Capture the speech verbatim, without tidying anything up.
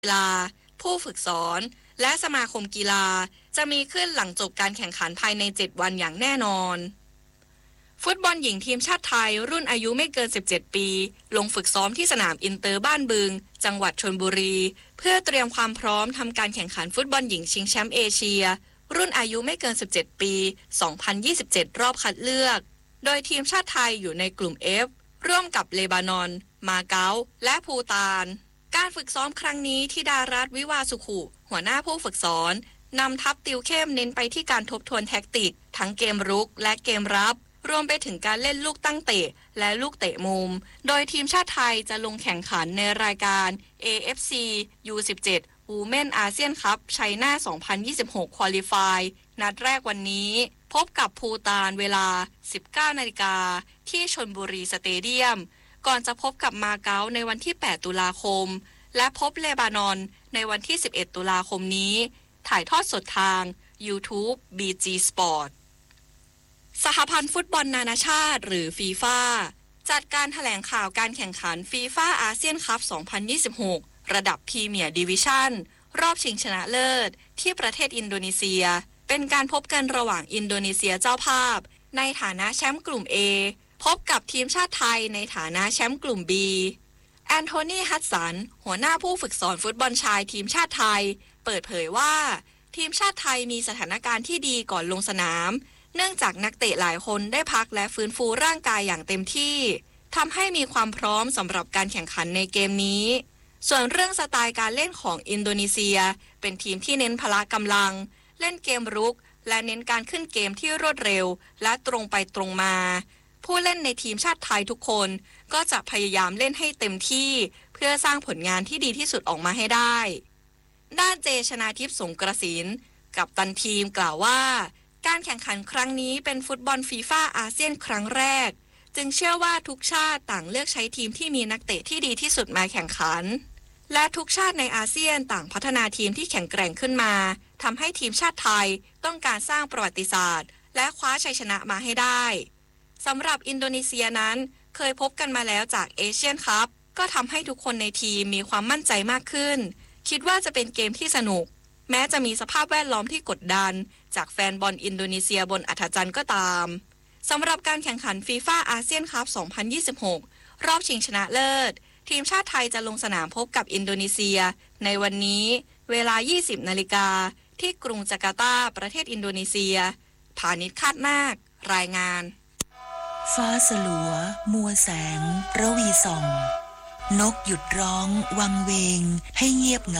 กีฬาผู้ฝึกสอนและสมาคมกีฬาจะมีขึ้นหลังจบการแข่งขันภายในเจ็ดวันอย่างแน่นอนฟุตบอลหญิงทีมชาติไทยรุ่นอายุไม่เกินสิบเจ็ดปีลงฝึกซ้อมที่สนามอินเตอร์บ้านบึงจังหวัดชลบุรีเพื่อเตรียมความพร้อมทำการแข่งขันฟุตบอลหญิงชิงแชมป์เอเชียรุ่นอายุไม่เกินสิบเจ็ดปีสองพันยี่สิบเจ็ดรอบคัดเลือกโดยทีมชาติไทยอยู่ในกลุ่ม F ร่วมกับเลบานอนมาเก๊าและภูฏานการฝึกซ้อมครั้งนี้ธิดารัตน์วิวาสุขุหัวหน้าผู้ฝึกสอนนำทัพติวเข้มเน้นไปที่การทบทวนแท็กติกทั้งเกมรุกและเกมรับรวมไปถึงการเล่นลูกตั้งเตะและลูกเตะมุมโดยทีมชาติไทยจะลงแข่งขันในรายการ เอ เอฟ ซี ยู สิบเจ็ด Women ASEAN Cup China สองพันยี่สิบหก Qualify นัดแรกวันนี้พบกับภูฏานเวลา สิบเก้านาฬิกาที่ชลบุรีสเตเดียมก่อนจะพบกับมาเก๊าในวันที่แปดตุลาคมและพบเลบานอนในวันที่สิบเอ็ดตุลาคมนี้ถ่ายทอดสดทาง YouTube บี จี Sport สหพันธ์ฟุตบอลนานาชาติหรือฟีฟ่าจัดการแถลงข่าวการแข่งขันฟีฟ่าอาเซียนคัพ สองพันยี่สิบหก ระดับพรีเมียร์ดิวิชั่นรอบชิงชนะเลิศที่ประเทศอินโดนีเซียเป็นการพบกันระหว่างอินโดนีเซียเจ้าภาพในฐานะแชมป์กลุ่ม A พบกับทีมชาติไทยในฐานะแชมป์กลุ่ม B แอนโทนี ฮัดสันหัวหน้าผู้ฝึกสอนฟุตบอลชายทีมชาติไทยเปิดเผยว่าทีมชาติไทยมีสถานการณ์ที่ดีก่อนลงสนามเนื่องจากนักเตะหลายคนได้พักและฟื้นฟูร่างกายอย่างเต็มที่ทำให้มีความพร้อมสำหรับการแข่งขันในเกมนี้ส่วนเรื่องสไตล์การเล่นของอินโดนีเซียเป็นทีมที่เน้นพละกำลังเล่นเกมรุกและเน้นการขึ้นเกมที่รวดเร็วและตรงไปตรงมาผู้เล่นในทีมชาติไทยทุกคนก็จะพยายามเล่นให้เต็มที่เพื่อสร้างผลงานที่ดีที่สุดออกมาให้ได้ด้านเจชนาทิพย์สงกระสินกัปตันทีมกล่าวว่าการแข่งขันครั้งนี้เป็นฟุตบอลฟีฟ่าอาเซียนครั้งแรกจึงเชื่อว่าทุกชาติต่างเลือกใช้ทีมที่มีนักเตะที่ดีที่สุดมาแข่งขันและทุกชาติในอาเซียนต่างพัฒนาทีมที่แข็งแกร่งขึ้นมาทำให้ทีมชาติไทยต้องการสร้างประวัติศาสตร์และคว้าชัยชนะมาให้ได้สำหรับอินโดนีเซียนั้นเคยพบกันมาแล้วจากเอเชียนคัพก็ทำให้ทุกคนในทีมมีความมั่นใจมากขึ้นคิดว่าจะเป็นเกมที่สนุกแม้จะมีสภาพแวดล้อมที่กดดันจากแฟนบอลอินโดนีเซียบนอัฐจันทร์ก็ตามสำหรับการแข่งขันฟีฟ่าอาเซียนคัพ สองพันยี่สิบหก รอบชิงชนะเลิศทีมชาติไทยจะลงสนามพบกับอินโดนีเซียในวันนี้เวลา ยี่สิบนาฬิกาที่กรุงจาการ์ตาประเทศอินโดนีเซียพานิชคาดนาครายงานฟ้าสลัวมัวแสงระวีส่องนกหยุดร้องวังเวงให้เงียบเหงา